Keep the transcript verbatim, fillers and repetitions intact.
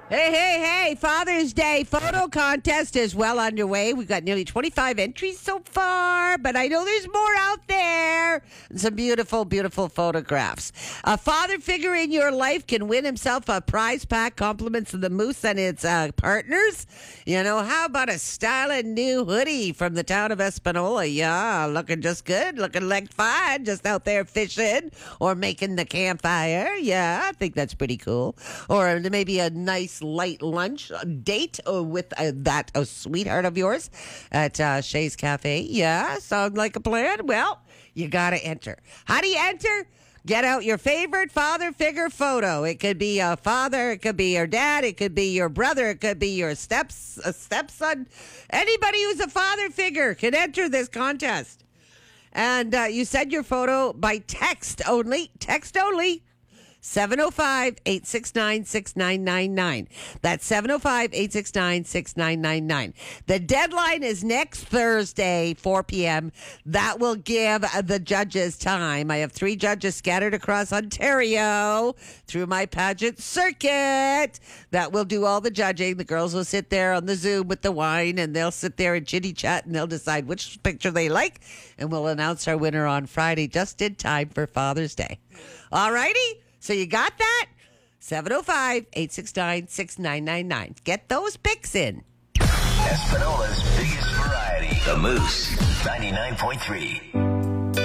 Hey, hey, hey, Father's Day photo contest is well underway. We've got nearly twenty-five entries so far, but I know there's more out there. And some beautiful, beautiful photographs. A father figure in your life can win himself a prize pack, compliments of the Moose and its uh, partners. You know, how about a styling new hoodie from the town of Espanola? Yeah, looking just good, looking like fine, just out there fishing or making the campfire. Yeah, I think that's pretty cool. Or maybe a nice light lunch date uh, with uh, that uh, sweetheart of yours at uh, Shay's Cafe. Yeah, sound like a plan? Well, you got to enter. How do you enter? Get out your favorite father figure photo. It could be a father, it could be your dad, it could be your brother, it could be your steps, a stepson. Anybody who's a father figure can enter this contest. And uh, you send your photo by text only. Text only. seven oh five, eight six nine, six nine nine nine. That's seven oh five, eight six nine, six nine nine nine. The deadline is next Thursday, four p.m. That will give the judges time. I have three judges scattered across Ontario through my pageant circuit that will do all the judging. The girls will sit there on the Zoom with the wine, and they'll sit there and chitty chat, and they'll decide which picture they like, and we'll announce our winner on Friday, just in time for Father's Day. All righty? So you got that? seven oh five, eight six nine, six nine nine nine. Get those pics in. Espanola's biggest variety. The Moose, ninety-nine point three.